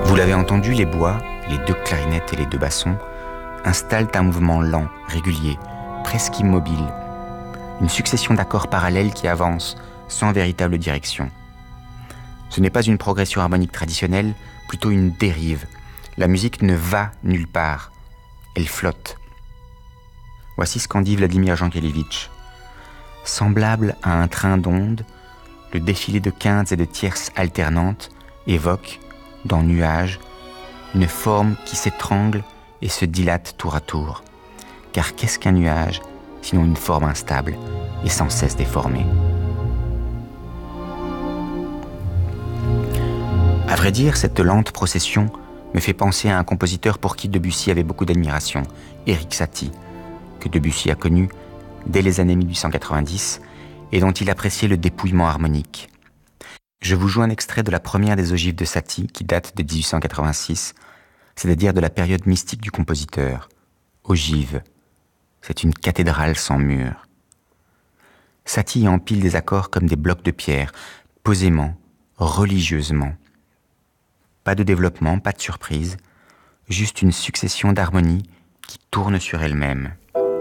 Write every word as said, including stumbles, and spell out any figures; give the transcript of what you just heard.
Vous l'avez entendu, les bois, les deux clarinettes et les deux bassons installent un mouvement lent, régulier, presque immobile, une succession d'accords parallèles qui avancent sans véritable direction. Ce n'est pas une progression harmonique traditionnelle, plutôt une dérive. La musique ne va nulle part, elle flotte. Voici ce qu'en dit Vladimir Jankélévitch. Semblable à un train d'ondes, le défilé de quintes et de tierces alternantes évoque, dans Nuages, une forme qui s'étrangle et se dilate tour à tour. Car qu'est-ce qu'un nuage, sinon une forme instable et sans cesse déformée? À vrai dire, cette lente procession me fait penser à un compositeur pour qui Debussy avait beaucoup d'admiration, Erik Satie, que Debussy a connu dès les années mille huit cent quatre-vingt-dix et dont il appréciait le dépouillement harmonique. Je vous joue un extrait de la première des ogives de Satie qui date de dix-huit cent quatre-vingt-six, c'est-à-dire de la période mystique du compositeur. Ogive, c'est une cathédrale sans mur. Satie y empile des accords comme des blocs de pierre, posément, religieusement. Pas de développement, pas de surprise, juste une succession d'harmonies qui tournent sur elles-mêmes.